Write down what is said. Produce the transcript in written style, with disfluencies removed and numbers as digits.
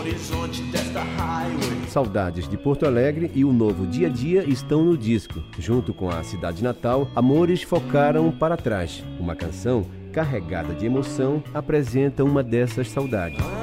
horizonte desta highway. Saudades de Porto Alegre e o novo Dia a Dia estão no disco. Junto com a cidade natal, Amores focaram para trás. Uma canção carregada de emoção apresenta uma dessas saudades.